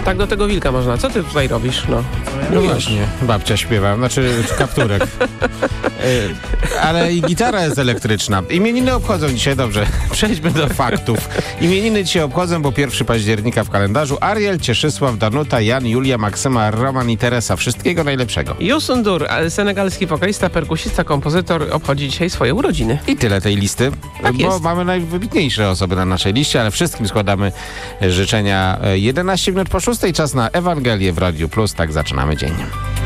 Tak do tego wilka można. Co ty tutaj robisz? No właśnie, babcia śpiewa, znaczy kapturek. Ale i gitara jest elektryczna. Imieniny obchodzą dzisiaj, dobrze. Przejdźmy do faktów. Imieniny dzisiaj obchodzą, bo 1 października w kalendarzu. Ariel, Cieszysław, Danuta, Jan, Julia, Maksyma, Roman i Teresa. Wszystkiego najlepszego. Youssou N'Dour, senegalski wokalista, perkusista, kompozytor, obchodzi dzisiaj swoje urodziny. I tyle tej listy, Tak bo jest. mamy najwybitniejsze osoby na naszej liście, ale wszystkim składamy życzenia. 11 minut po 6, czas na Ewangelię w Radiu Plus. Tak zaczynamy dzień.